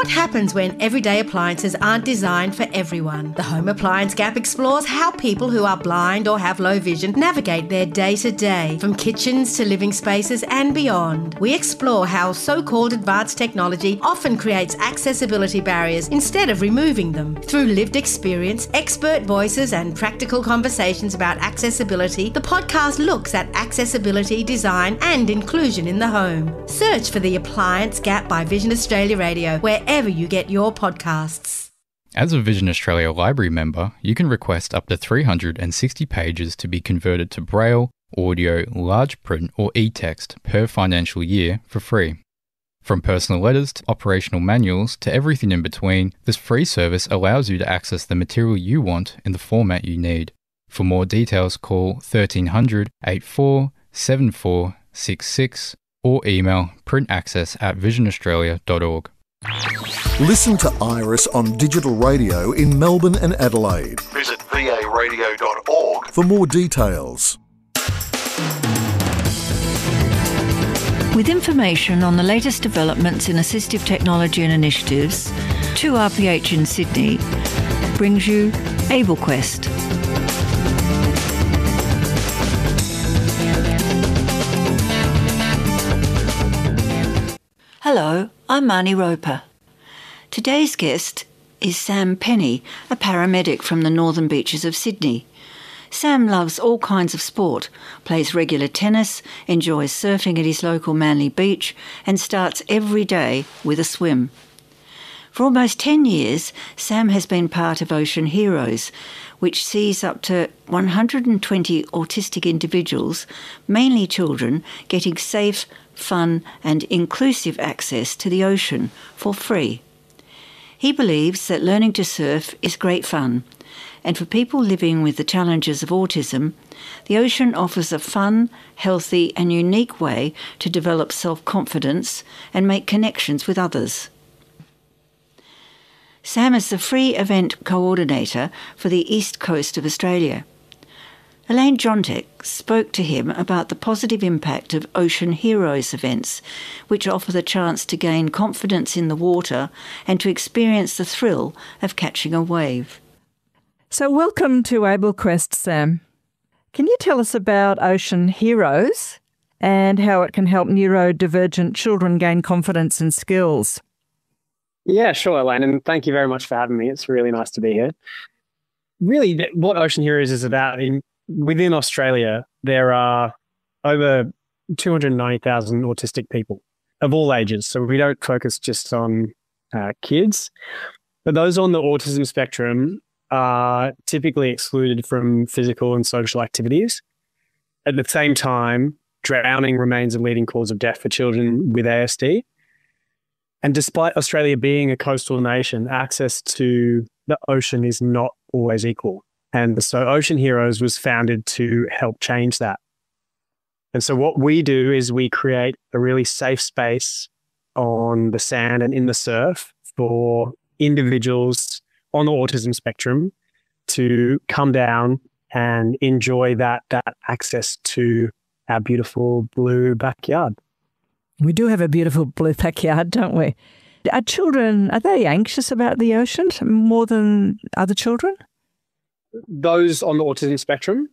What happens when everyday appliances aren't designed for everyone? The Home Appliance Gap explores how people who are blind or have low vision navigate their day-to-day, from kitchens to living spaces and beyond. We explore how so-called advanced technology often creates accessibility barriers instead of removing them. Through lived experience, expert voices and practical conversations about accessibility, the podcast looks at accessibility, design and inclusion in the home. Search for The Appliance Gap by Vision Australia Radio wherever you get your podcasts. As a Vision Australia Library member, you can request up to 360 pages to be converted to Braille, audio, large print or e-text per financial year for free. From personal letters to operational manuals to everything in between, this free service allows you to access the material you want in the format you need. For more details, call 1300 84 7466 or email printaccess@visionaustralia.org. Listen to Iris on digital radio in Melbourne and Adelaide. Visit varadio.org for more details. With information on the latest developments in assistive technology and initiatives, 2RPH in Sydney brings you AbleQuest. Hello, I'm Marnie Roper. Today's guest is Sam Penny, a paramedic from the Northern Beaches of Sydney. Sam loves all kinds of sport, plays regular tennis, enjoys surfing at his local Manly beach and starts every day with a swim. For almost 10 years, Sam has been part of Ocean Heroes, which sees up to 120 autistic individuals, mainly children, getting safe, fun and inclusive access to the ocean for free. He believes that learning to surf is great fun, and for people living with the challenges of autism, the ocean offers a fun, healthy and unique way to develop self-confidence and make connections with others. Sam is the free event coordinator for the East Coast of Australia. Elaine Jontek spoke to him about the positive impact of Ocean Heroes events, which offer the chance to gain confidence in the water and to experience the thrill of catching a wave. So welcome to AbleQuest, Sam. Can you tell us about Ocean Heroes and how it can help neurodivergent children gain confidence and skills? Yeah, sure, Elaine, and thank you very much for having me. It's really nice to be here. Really, what Ocean Heroes is about, within Australia, there are over 290,000 autistic people of all ages. So we don't focus just on kids, but those on the autism spectrum are typically excluded from physical and social activities. At the same time, drowning remains a leading cause of death for children with ASD. And despite Australia being a coastal nation, access to the ocean is not always equal. And so Ocean Heroes was founded to help change that. And so what we do is we create a really safe space on the sand and in the surf for individuals on the autism spectrum to come down and enjoy that access to our beautiful blue backyard. We do have a beautiful blue backyard, don't we? Are children, are they anxious about the ocean more than other children? Those on the autism spectrum,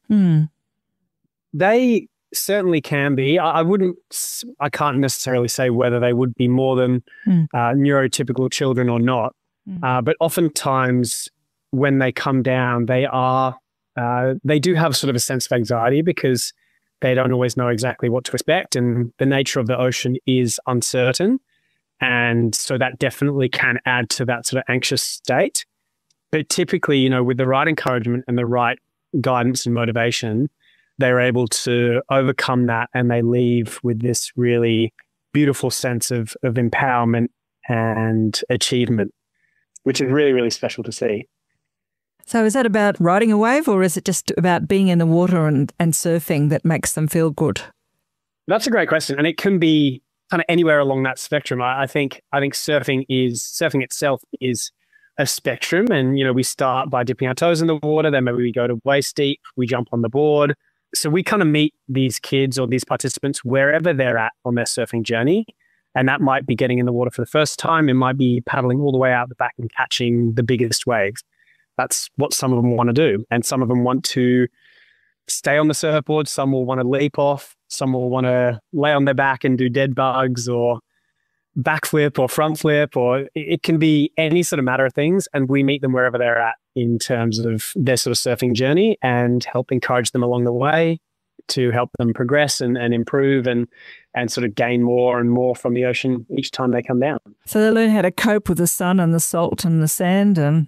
they certainly can be. I can't necessarily say whether they would be more than neurotypical children or not. But oftentimes when they come down, they do have sort of a sense of anxiety because they don't always know exactly what to expect. And the nature of the ocean is uncertain. And so that definitely can add to that sort of anxious state. But typically, with the right encouragement and the right guidance and motivation, they're able to overcome that and they leave with this really beautiful sense of empowerment and achievement, which is really, really special to see. So is that about riding a wave or is it just about being in the water and surfing that makes them feel good? That's a great question. And it can be kind of anywhere along that spectrum. I think surfing itself is a spectrum. And, we start by dipping our toes in the water, then maybe we go to waist deep, we jump on the board. So we kind of meet these kids or these participants wherever they're at on their surfing journey. And that might be getting in the water for the first time. It might be paddling all the way out the back and catching the biggest waves. That's what some of them want to do. And some of them want to stay on the surfboard. Some will want to leap off. Some will want to lay on their back and do dead bugs or backflip or front flip, or it can be any sort of matter of things. And we meet them wherever they're at in terms of their sort of surfing journey and help encourage them along the way to help them progress and improve and sort of gain more and more from the ocean each time they come down. So they learn how to cope with the sun and the salt and the sand and...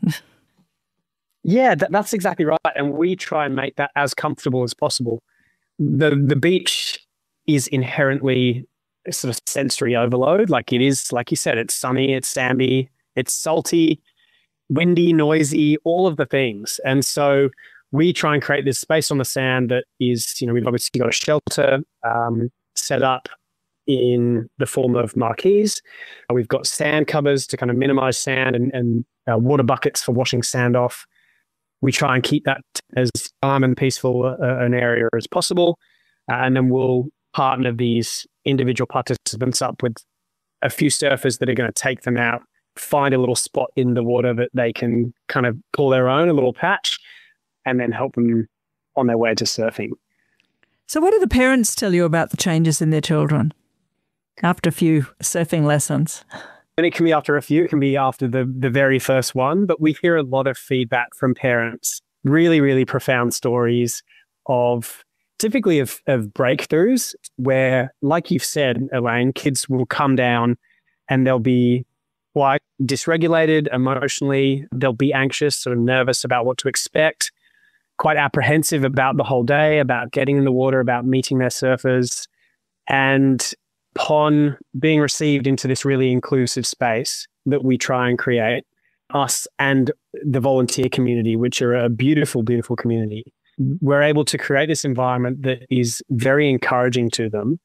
Yeah, that's exactly right. And we try and make that as comfortable as possible. The beach is inherently sort of sensory overload. Like it is, like you said, it's sunny, it's sandy, it's salty, windy, noisy, all of the things. And so we try and create this space on the sand that is, we've obviously got a shelter set up in the form of marquees. We've got sand covers to kind of minimize sand and water buckets for washing sand off. We try and keep that as calm and peaceful an area as possible. And then we'll partner these individual participants up with a few surfers that are going to take them out, find a little spot in the water that they can kind of call their own, a little patch, and then help them on their way to surfing. So what do the parents tell you about the changes in their children after a few surfing lessons? And it can be after a few, it can be after the very first one, but we hear a lot of feedback from parents, really, really profound stories of typically of breakthroughs where, like you've said, Elaine, kids will come down and they'll be quite dysregulated emotionally. They'll be anxious, sort of nervous about what to expect, quite apprehensive about the whole day, about getting in the water, about meeting their surfers. And upon being received into this really inclusive space that we try and create, us and the volunteer community, which are a beautiful, beautiful community, we're able to create this environment that is very encouraging to them.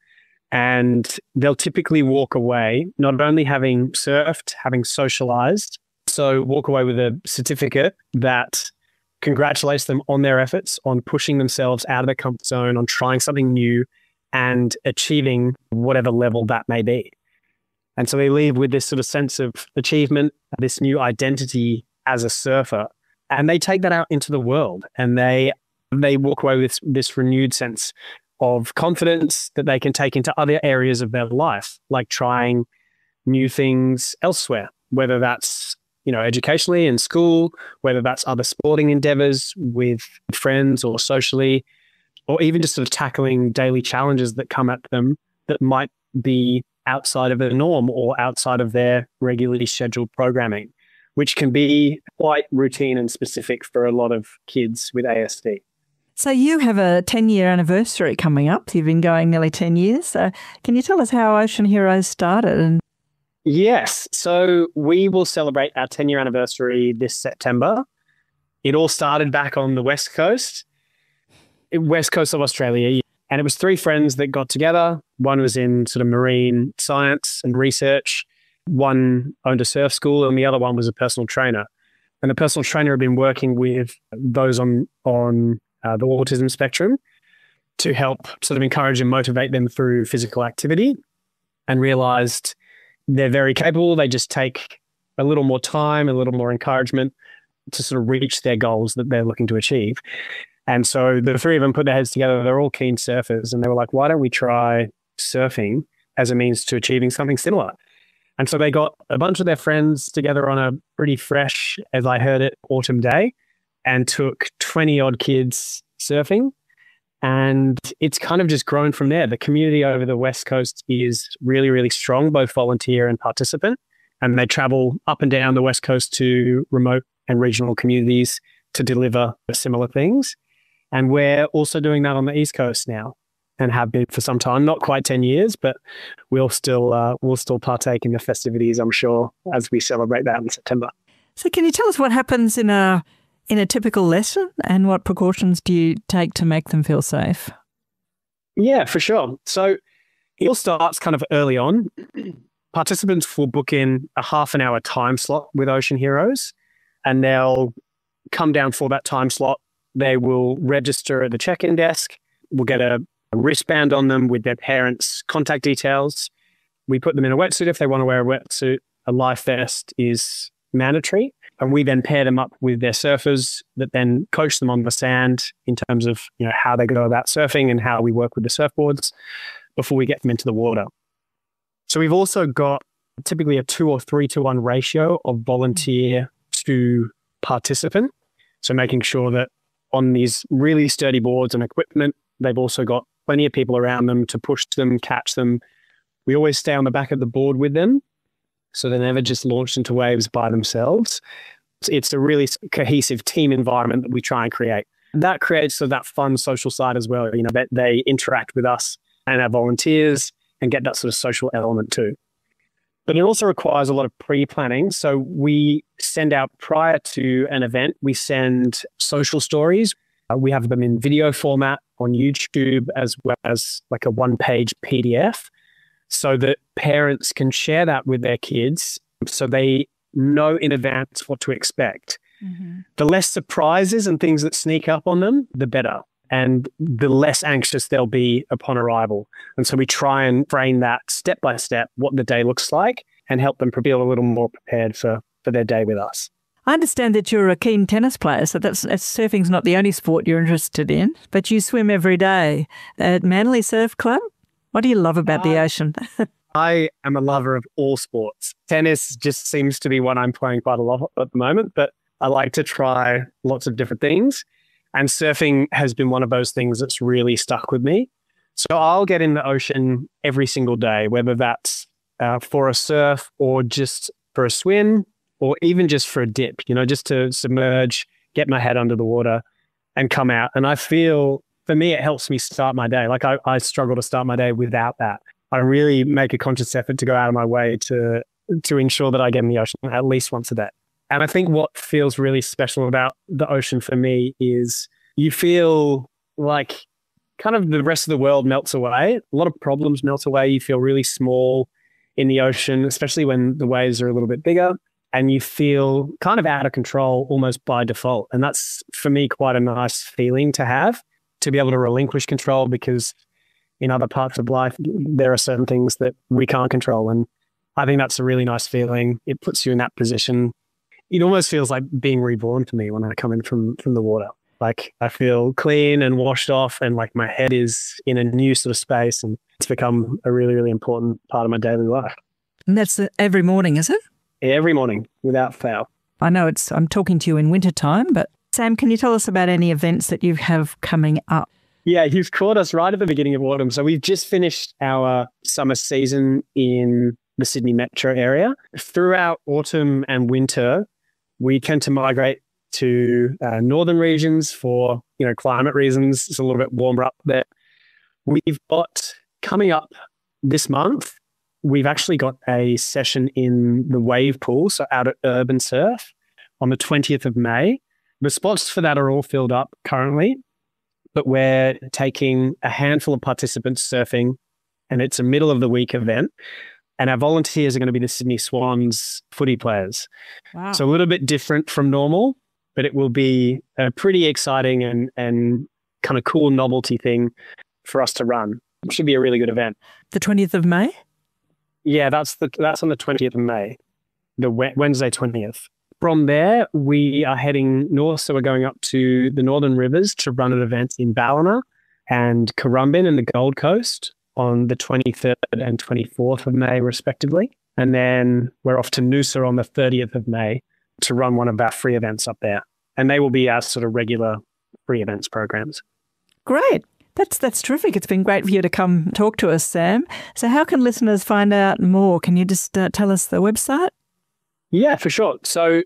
And they'll typically walk away, not only having surfed, having socialized, so walk away with a certificate that congratulates them on their efforts, on pushing themselves out of their comfort zone, on trying something new and achieving whatever level that may be. And so they leave with this sort of sense of achievement, this new identity as a surfer, and they take that out into the world and they walk away with this renewed sense of confidence that they can take into other areas of their life, like trying new things elsewhere, whether that's, educationally in school, whether that's other sporting endeavors with friends or socially, or even just sort of tackling daily challenges that come at them that might be outside of the norm or outside of their regularly scheduled programming, which can be quite routine and specific for a lot of kids with ASD. So you have a 10-year anniversary coming up. You've been going nearly 10 years. So can you tell us how Ocean Heroes started? Yes. So we will celebrate our 10-year anniversary this September. It all started back on the West Coast of Australia. And it was three friends that got together. One was in sort of marine science and research. One owned a surf school and the other one was a personal trainer. And the personal trainer had been working with those on the autism spectrum to help sort of encourage and motivate them through physical activity, and realized they're very capable. They just take a little more time, a little more encouragement to sort of reach their goals that they're looking to achieve. And so the three of them put their heads together. They're all keen surfers. And they were like, why don't we try surfing as a means to achieving something similar? And so they got a bunch of their friends together on a pretty fresh, as I heard it, autumn day and took 20 odd kids surfing. And it's kind of just grown from there. The community over the West Coast is really, really strong, both volunteer and participant. And they travel up and down the West Coast to remote and regional communities to deliver similar things. And we're also doing that on the East Coast now and have been for some time, not quite 10 years, but we'll still partake in the festivities, I'm sure, as we celebrate that in September. So can you tell us what happens in a typical lesson and what precautions do you take to make them feel safe? Yeah, for sure. So it all starts kind of early on. Participants will book in a half an hour time slot with Ocean Heroes, and they'll come down for that time slot. They will register at the check-in desk. We'll get a wristband on them with their parents' contact details. We put them in a wetsuit if they want to wear a wetsuit. A life vest is mandatory. And we then pair them up with their surfers that then coach them on the sand in terms of, how they go about surfing and how we work with the surfboards before we get them into the water. So we've also got typically a 2 or 3-to-1 ratio of volunteer to participant. So making sure that on these really sturdy boards and equipment, they've also got plenty of people around them to push them, catch them. We always stay on the back of the board with them, so they're never just launched into waves by themselves. It's a really cohesive team environment that we try and create. That creates that fun social side as well, that they interact with us and our volunteers and get that sort of social element too. But it also requires a lot of pre-planning. So we send out prior to an event, we send social stories. We have them in video format on YouTube as well as like a one-page PDF so that parents can share that with their kids so they know in advance what to expect. Mm-hmm. The less surprises and things that sneak up on them, the better. And the less anxious they'll be upon arrival. And so we try and frame that step by step, what the day looks like, and help them feel a little more prepared for their day with us. I understand that you're a keen tennis player, so surfing's not the only sport you're interested in, but you swim every day at Manly Surf Club. What do you love about the ocean? I am a lover of all sports. Tennis just seems to be what I'm playing quite a lot at the moment, but I like to try lots of different things. And surfing has been one of those things that's really stuck with me. So I'll get in the ocean every single day, whether that's for a surf or just for a swim or even just for a dip, just to submerge, get my head under the water and come out. And I feel, for me, it helps me start my day. Like I struggle to start my day without that. I really make a conscious effort to go out of my way to ensure that I get in the ocean at least once a day. And I think what feels really special about the ocean for me is you feel like kind of the rest of the world melts away. A lot of problems melt away. You feel really small in the ocean, especially when the waves are a little bit bigger, and you feel kind of out of control almost by default. And that's, for me, quite a nice feeling to have, to be able to relinquish control, because in other parts of life, there are certain things that we can't control. And I think that's a really nice feeling. It puts you in that position. It almost feels like being reborn to me when I come in from the water. Like I feel clean and washed off, and like my head is in a new sort of space, and it's become a really, really important part of my daily life. And that's every morning, is it? Every morning, without fail. I know I'm talking to you in wintertime, but Sam, can you tell us about any events that you have coming up? Yeah, you've caught us right at the beginning of autumn. So we've just finished our summer season in the Sydney metro area. Throughout autumn and winter, we tend to migrate to northern regions for climate reasons. It's a little bit warmer up there. We've got coming up this month, we've actually got a session in the wave pool, so out at Urban Surf on the 20th of May. The spots for that are all filled up currently, but we're taking a handful of participants surfing, and it's a middle of the week event. And our volunteers are going to be the Sydney Swans footy players. Wow. So a little bit different from normal, but it will be a pretty exciting and kind of cool novelty thing for us to run. It should be a really good event. The 20th of May? Yeah, that's on the 20th of May, the Wednesday 20th. From there, we are heading north. So we're going up to the Northern Rivers to run an event in Ballina and Currumbin in the Gold Coast on the 23rd and 24th of May, respectively. And then we're off to Noosa on the 30th of May to run one of our free events up there. And they will be our sort of regular free events programs. Great. That's terrific. It's been great for you to come talk to us, Sam. So how can listeners find out more? Can you just tell us the website? Yeah, for sure. So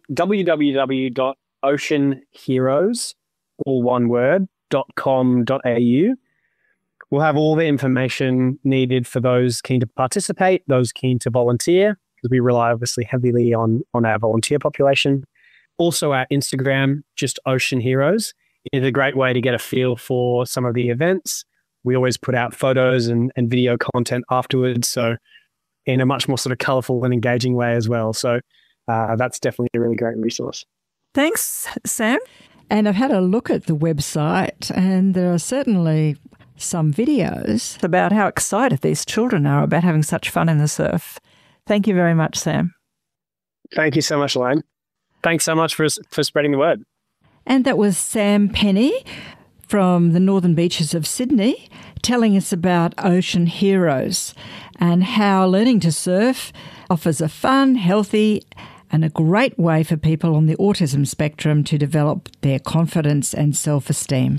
www.oceanheroes, all one word, .com.au. We'll have all the information needed for those keen to participate, those keen to volunteer, because we rely obviously heavily on our volunteer population. Also, our Instagram, just Ocean Heroes, is a great way to get a feel for some of the events. We always put out photos and video content afterwards, so in a much more sort of colourful and engaging way as well. So that's definitely a really great resource. Thanks, Sam. And I've had a look at the website, and there are certainly some videos about how excited these children are about having such fun in the surf. Thank you very much, Sam. Thank you so much, Elaine. Thanks so much for spreading the word. And that was Sam Penny from the northern beaches of Sydney telling us about Ocean Heroes and how learning to surf offers a fun, healthy and a great way for people on the autism spectrum to develop their confidence and self-esteem.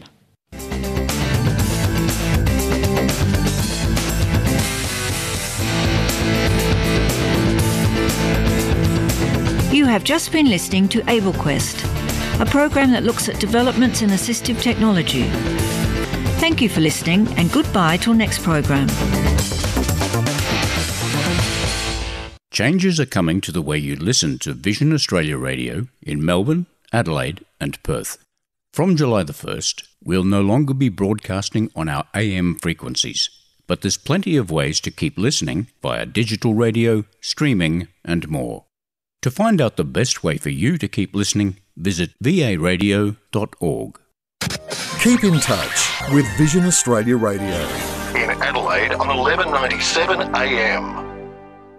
You have just been listening to AbleQuest, a program that looks at developments in assistive technology. Thank you for listening and goodbye till next program. Changes are coming to the way you listen to Vision Australia Radio in Melbourne, Adelaide and Perth. From July the 1st, we'll no longer be broadcasting on our AM frequencies, but there's plenty of ways to keep listening via digital radio, streaming and more. To find out the best way for you to keep listening, visit varadio.org. Keep in touch with Vision Australia Radio. In Adelaide on 1197 AM.